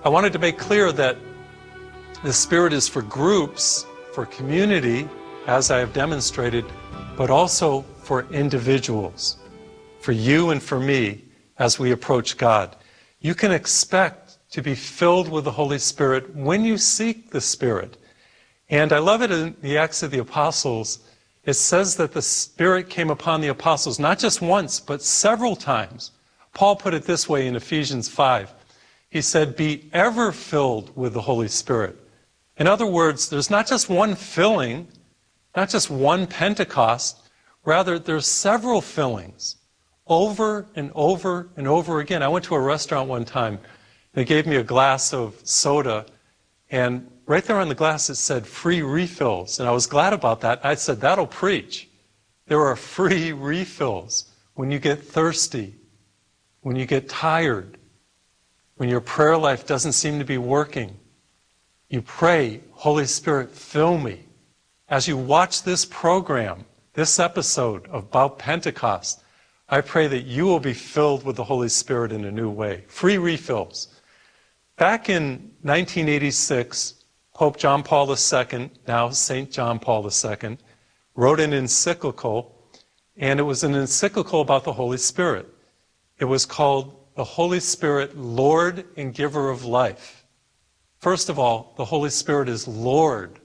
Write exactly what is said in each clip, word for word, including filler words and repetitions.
I wanted to make clear that the Spirit is for groups, for community, as I have demonstrated, but also for individuals, for you and for me as we approach God. You can expect to be filled with the Holy Spirit when you seek the Spirit. And I love it in the Acts of the Apostles. It says that the Spirit came upon the apostles, not just once, but several times. Paul put it this way in Ephesians five. He said, be ever filled with the Holy Spirit. In other words, there's not just one filling, not just one Pentecost, rather there's several fillings over and over and over again. I went to a restaurant one time. They gave me a glass of soda, and right there on the glass it said free refills, and I was glad about that. I said, that'll preach. There are free refills when you get thirsty, when you get tired, when your prayer life doesn't seem to be working. You pray, Holy Spirit, fill me. As you watch this program, this episode about Pentecost, I pray that you will be filled with the Holy Spirit in a new way. Free refills. Back in nineteen eighty-six, Pope John Paul the Second, now Saint John Paul the Second, wrote an encyclical, and it was an encyclical about the Holy Spirit. It was called The Holy Spirit, Lord and Giver of Life. First of all, the Holy Spirit is Lord,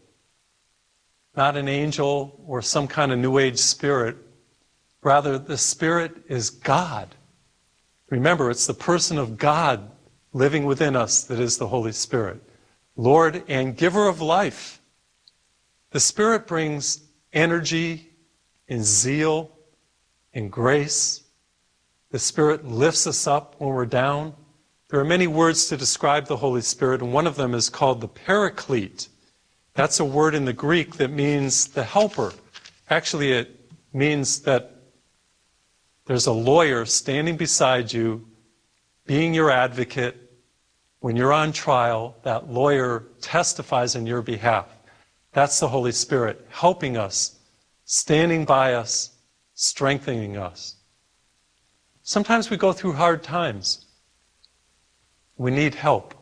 not an angel or some kind of New Age spirit. Rather, the Spirit is God. Remember, it's the person of God living within us that is the Holy Spirit. Lord and Giver of life. The Spirit brings energy and zeal and grace. The Spirit lifts us up when we're down. There are many words to describe the Holy Spirit, and one of them is called the Paraclete. That's a word in the Greek that means the helper. Actually, it means that there's a lawyer standing beside you, being your advocate. When you're on trial, that lawyer testifies in your behalf. That's the Holy Spirit helping us, standing by us, strengthening us. Sometimes we go through hard times. We need help.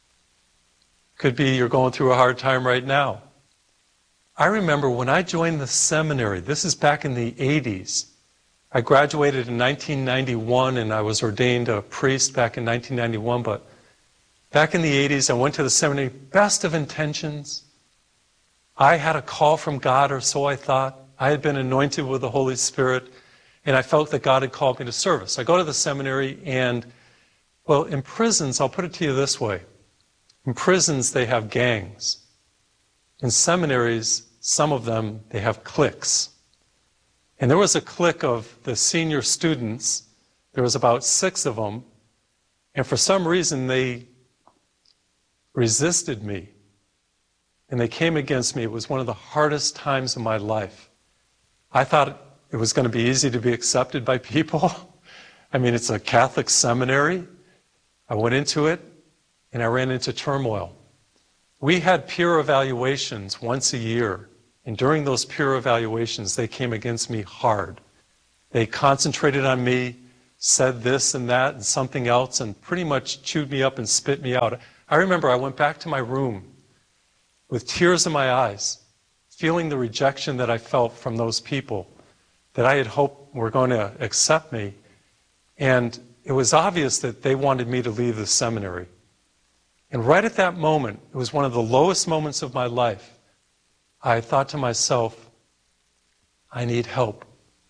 Could be you're going through a hard time right now. I remember when I joined the seminary, this is back in the eighties. I graduated in nineteen ninety-one and I was ordained a priest back in nineteen ninety-one, but back in the eighties I went to the seminary, best of intentions. I had a call from God, or so I thought. I had been anointed with the Holy Spirit, and I felt that God had called me to service. I go to the seminary, and, well, in prisons, I'll put it to you this way. In prisons, they have gangs. In seminaries, some of them, they have cliques. And there was a clique of the senior students. There was about six of them. And for some reason, they resisted me. And they came against me. It was one of the hardest times of my life. I thought it was going to be easy to be accepted by people. I mean, it's a Catholic seminary. I went into it, and I ran into turmoil. We had peer evaluations once a year, and during those peer evaluations, they came against me hard. They concentrated on me, said this and that and something else, and pretty much chewed me up and spit me out. I remember I went back to my room with tears in my eyes, feeling the rejection that I felt from those people that I had hoped were going to accept me. And it was obvious that they wanted me to leave the seminary. And right at that moment, it was one of the lowest moments of my life, I thought to myself, I need help.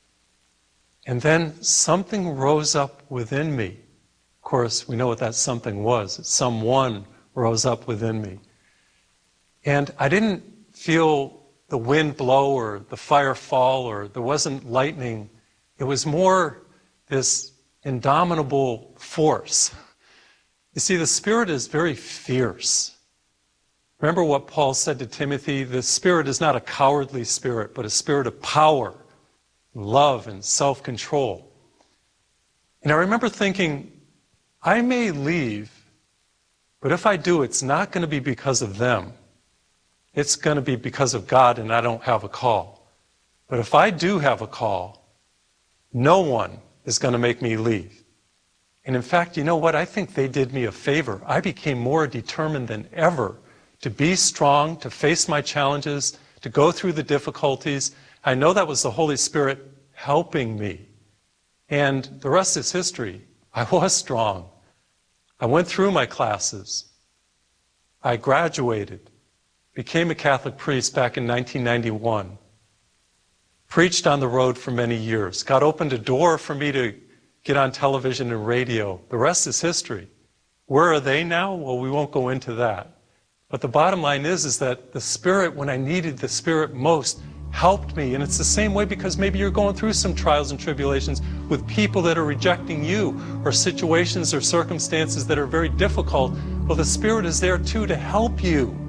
And then something rose up within me. Of course, we know what that something was. Someone rose up within me. And I didn't feel the wind blow or the fire fall, or there wasn't lightning. It was more this indomitable force. You see, the Spirit is very fierce. Remember what Paul said to Timothy? The Spirit is not a cowardly spirit, but a spirit of power, love, and self-control. And I remember thinking, I may leave, but if I do, it's not going to be because of them. It's going to be because of God, and I don't have a call. But if I do have a call, no one is going to make me leave. And in fact, you know what? I think they did me a favor. I became more determined than ever to be strong, to face my challenges, to go through the difficulties. I know that was the Holy Spirit helping me. And the rest is history. I was strong. I went through my classes. I graduated, became a Catholic priest back in nineteen ninety-one, preached on the road for many years. God opened a door for me to get on television and radio. The rest is history. Where are they now? Well, we won't go into that. But the bottom line is, is that the Spirit, when I needed the Spirit most, helped me. And it's the same way because maybe you're going through some trials and tribulations with people that are rejecting you, or situations or circumstances that are very difficult. Well, the Spirit is there too to help you.